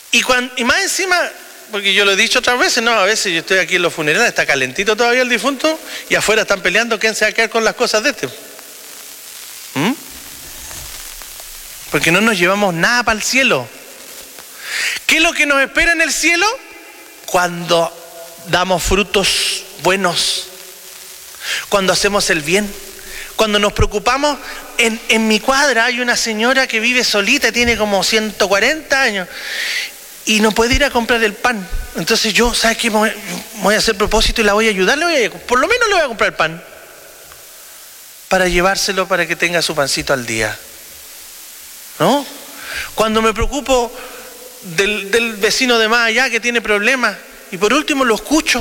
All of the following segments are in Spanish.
Y más encima, porque yo lo he dicho otras veces, a veces yo estoy aquí en los funerales, está calentito todavía el difunto, y afuera están peleando quién se va a quedar con las cosas de este. Porque no nos llevamos nada para el cielo. ¿Qué es lo que nos espera en el cielo? Cuando damos frutos buenos, cuando hacemos el bien, cuando nos preocupamos. En mi cuadra hay una señora que vive solita, tiene como 140 años y no puede ir a comprar el pan. Entonces yo, ¿sabes qué? Voy a hacer propósito y la voy a ayudar, por lo menos le voy a comprar el pan para llevárselo para que tenga su pancito al día, ¿no? Cuando me preocupo del vecino de más allá que tiene problemas y por último lo escucho.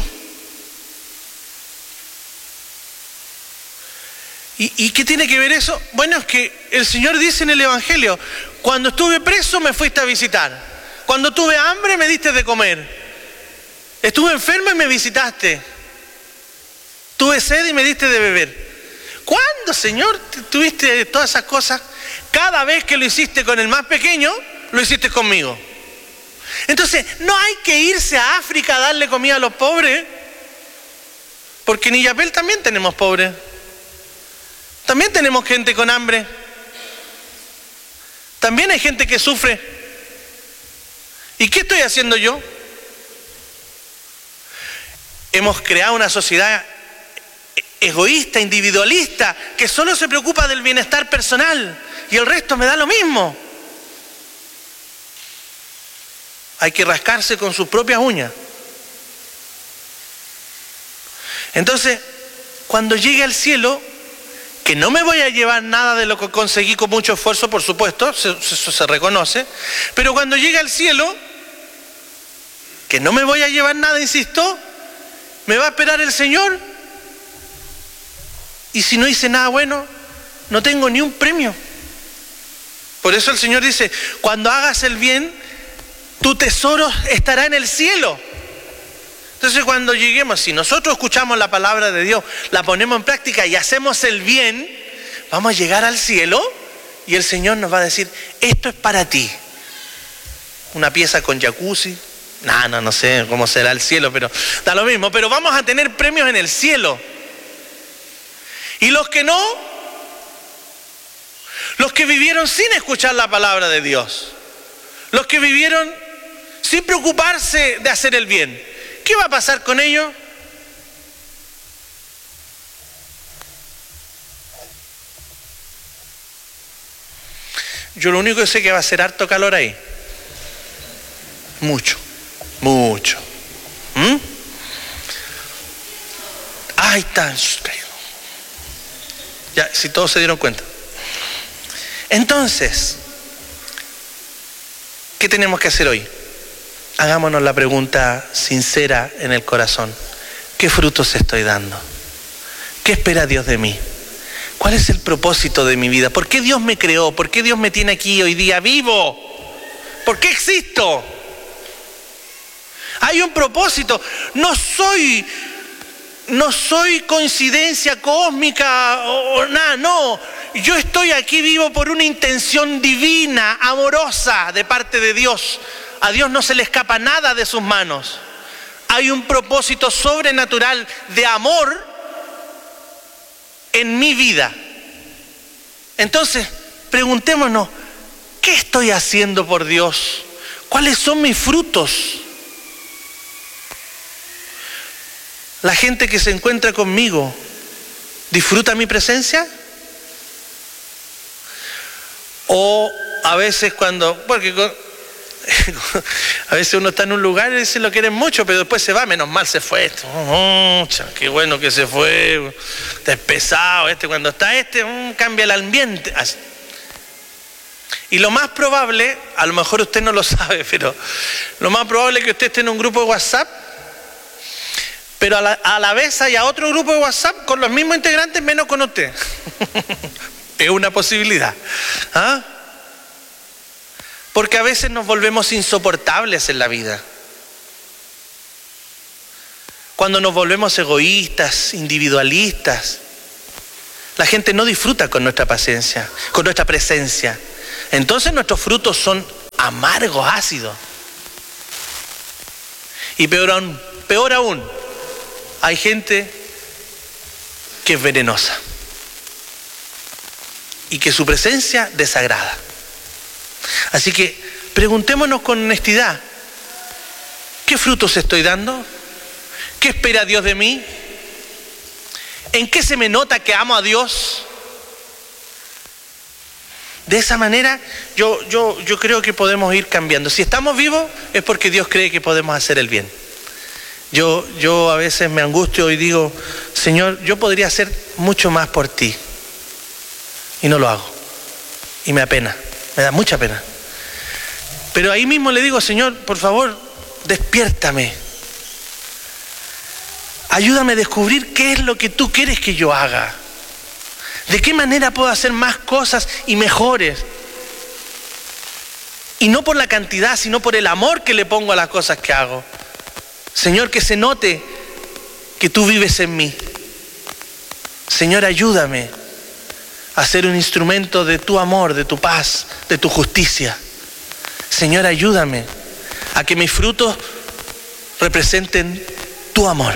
¿Y qué tiene que ver eso? Bueno, es que el Señor dice en el Evangelio, cuando estuve preso me fuiste a visitar, cuando tuve hambre me diste de comer, estuve enfermo y me visitaste, tuve sed y me diste de beber. ¿Cuándo, Señor, tuviste todas esas cosas? Cada vez que lo hiciste con el más pequeño, lo hiciste conmigo. Entonces, no hay que irse a África a darle comida a los pobres, porque en Illapel también tenemos pobres. También tenemos gente con hambre. También hay gente que sufre. ¿Y qué estoy haciendo yo? Hemos creado una sociedad egoísta, individualista, que solo se preocupa del bienestar personal y el resto me da lo mismo. Hay que rascarse con sus propias uñas. Entonces, cuando llegue al cielo, que no me voy a llevar nada de lo que conseguí con mucho esfuerzo, por supuesto, eso se reconoce, pero cuando llegue al cielo, que no me voy a llevar nada, insisto, me va a esperar el Señor, y si no hice nada bueno, no tengo ni un premio. Por eso el Señor dice, cuando hagas el bien, tu tesoro estará en el cielo. Entonces cuando lleguemos, si nosotros escuchamos la palabra de Dios, la ponemos en práctica y hacemos el bien, vamos a llegar al cielo y el Señor nos va a decir, esto es para ti. Una pieza con jacuzzi, no sé cómo será el cielo, pero da lo mismo, pero vamos a tener premios en el cielo. Y los que no, los que vivieron sin escuchar la palabra de Dios, los que vivieron sin preocuparse de hacer el bien, ¿qué va a pasar con ellos? Yo lo único que sé es que va a ser harto calor ahí. Mucho. Ahí está. Ya, si todos se dieron cuenta. Entonces, ¿qué tenemos que hacer hoy? Hagámonos la pregunta sincera en el corazón. ¿Qué frutos estoy dando? ¿Qué espera Dios de mí? ¿Cuál es el propósito de mi vida? ¿Por qué Dios me creó? ¿Por qué Dios me tiene aquí hoy día vivo? ¿Por qué existo? Hay un propósito. No soy coincidencia cósmica o nada, no. Yo estoy aquí vivo por una intención divina, amorosa de parte de Dios. A Dios no se le escapa nada de sus manos. Hay un propósito sobrenatural de amor en mi vida. Entonces, preguntémonos, ¿qué estoy haciendo por Dios? ¿Cuáles son mis frutos? La gente que se encuentra conmigo, ¿disfruta mi presencia? O a veces a veces uno está en un lugar y se lo quieren mucho, pero después se va, menos mal se fue. Qué bueno que se fue, es pesado, cuando está cambia el ambiente. Y lo más probable, a lo mejor usted no lo sabe, pero lo más probable es que usted esté en un grupo de WhatsApp, pero a la vez haya otro grupo de WhatsApp con los mismos integrantes menos con usted. Es una posibilidad. Porque a veces nos volvemos insoportables en la vida. Cuando nos volvemos egoístas, individualistas, la gente no disfruta con nuestra paciencia, con nuestra presencia. Entonces nuestros frutos son amargos, ácidos. Y peor aún, hay gente que es venenosa y que su presencia desagrada. Así que preguntémonos con honestidad, ¿qué frutos estoy dando? ¿Qué espera Dios de mí? ¿En qué se me nota que amo a Dios? De esa manera yo creo que podemos ir cambiando. Si estamos vivos es porque Dios cree que podemos hacer el bien. Yo a veces me angustio y digo, Señor, yo podría hacer mucho más por ti. Y no lo hago. Y me apena, me da mucha pena. Pero ahí mismo le digo, Señor, por favor, despiértame. Ayúdame a descubrir qué es lo que tú quieres que yo haga. ¿De qué manera puedo hacer más cosas y mejores? Y no por la cantidad, sino por el amor que le pongo a las cosas que hago. Señor, que se note que tú vives en mí. Señor, ayúdame a ser un instrumento de tu amor, de tu paz, de tu justicia. Señor, ayúdame a que mis frutos representen tu amor.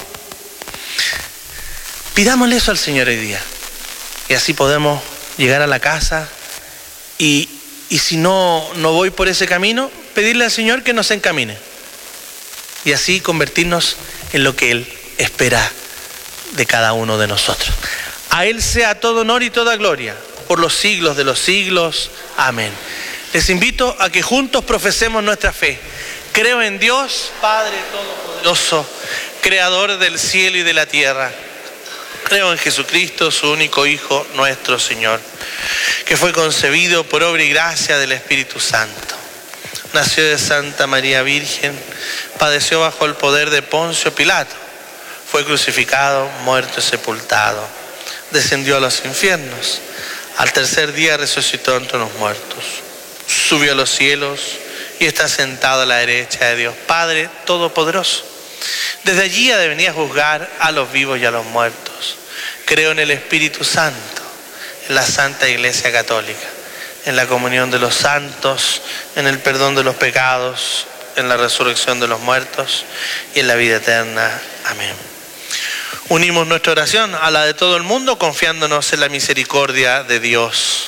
Pidámosle eso al Señor hoy día. Y así podemos llegar a la casa y si no voy por ese camino, pedirle al Señor que nos encamine. Y así convertirnos en lo que Él espera de cada uno de nosotros. A Él sea todo honor y toda gloria, por los siglos de los siglos. Amén. Les invito a que juntos profesemos nuestra fe. Creo en Dios, Padre Todopoderoso, Creador del cielo y de la tierra. Creo en Jesucristo, su único Hijo, nuestro Señor, que fue concebido por obra y gracia del Espíritu Santo. Nació de Santa María Virgen, padeció bajo el poder de Poncio Pilato, fue crucificado, muerto y sepultado, descendió a los infiernos, al tercer día resucitó entre los muertos, subió a los cielos y está sentado a la derecha de Dios Padre Todopoderoso. Desde allí ha de venir a juzgar a los vivos y a los muertos. Creo en el Espíritu Santo, en la Santa Iglesia Católica, en la comunión de los santos, en el perdón de los pecados, en la resurrección de los muertos y en la vida eterna. Amén. Unimos nuestra oración a la de todo el mundo, confiándonos en la misericordia de Dios.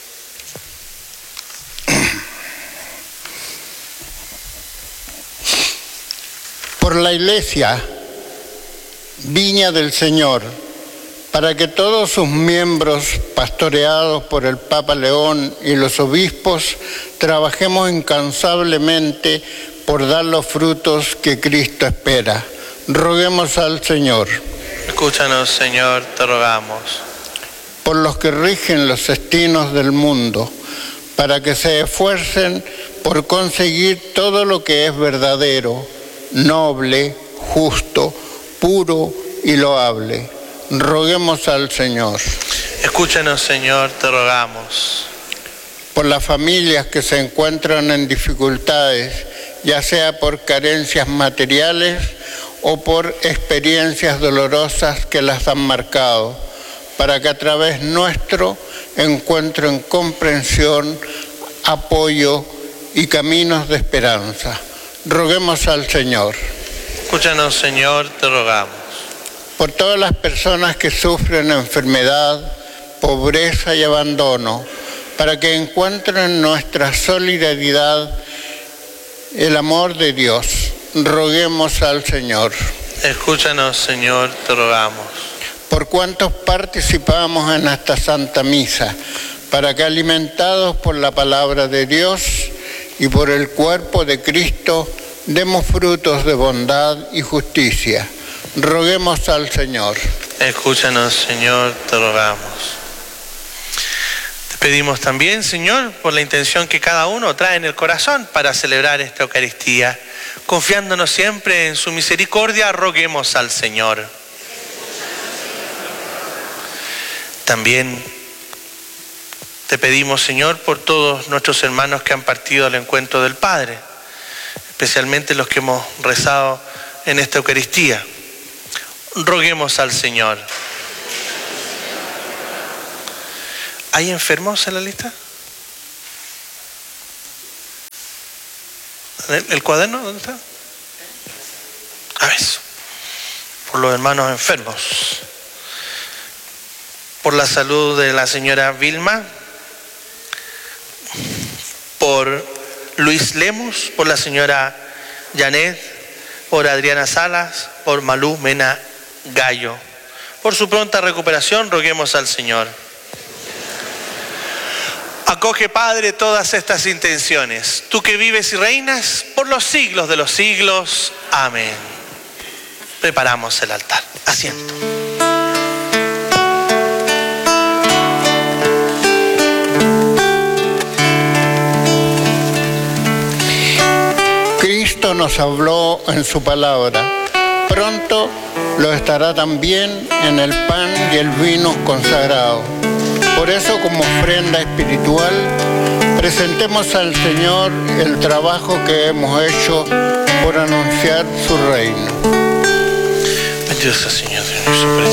Por la Iglesia, viña del Señor, para que todos sus miembros, pastoreados por el Papa León y los obispos, trabajemos incansablemente por dar los frutos que Cristo espera. Roguemos al Señor. Escúchanos, Señor, te rogamos. Por los que rigen los destinos del mundo, para que se esfuercen por conseguir todo lo que es verdadero, noble, justo, puro y loable. Roguemos al Señor. Escúchanos, Señor, te rogamos. Por las familias que se encuentran en dificultades, ya sea por carencias materiales o por experiencias dolorosas que las han marcado, para que a través nuestro encuentren comprensión, apoyo y caminos de esperanza. Roguemos al Señor. Escúchanos, Señor, te rogamos. Por todas las personas que sufren enfermedad, pobreza y abandono, para que encuentren nuestra solidaridad, el amor de Dios. Roguemos al Señor. Escúchanos, Señor, te rogamos. Por cuantos participamos en esta Santa Misa, para que alimentados por la palabra de Dios y por el cuerpo de Cristo, demos frutos de bondad y justicia. Roguemos al Señor. Escúchanos, Señor, te rogamos. Te pedimos también, Señor, por la intención que cada uno trae en el corazón para celebrar esta Eucaristía. Confiándonos siempre en su misericordia, roguemos al Señor. También te pedimos, Señor, por todos nuestros hermanos que han partido al encuentro del Padre, especialmente los que hemos rezado en esta Eucaristía. Roguemos al Señor. ¿Hay enfermos en la lista? ¿El cuaderno dónde está? A eso. Por los hermanos enfermos. Por la salud de la señora Vilma. Por Luis Lemus. Por la señora Janet. Por Adriana Salas. Por Malú Mena Gallo. Por su pronta recuperación, roguemos al Señor. Acoge, Padre, todas estas intenciones. Tú que vives y reinas por los siglos de los siglos. Amén. Preparamos el altar. Asiento. Cristo nos habló en su palabra. Pronto lo estará también en el pan y el vino consagrado. Por eso, como ofrenda espiritual, presentemos al Señor el trabajo que hemos hecho por anunciar su reino. Bendito sea el Señor, Dios,